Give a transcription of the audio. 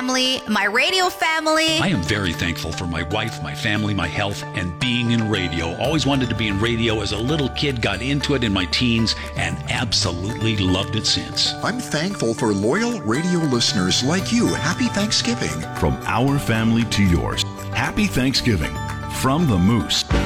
family, my radio family. I am very thankful for my wife, my family, my health, and being in radio. Always wanted to be in radio as a little kid, got into it in my teens, and absolutely loved it since. I'm thankful for loyal radio listeners like you. Happy Thanksgiving. From our family to yours, happy Thanksgiving from the Moose.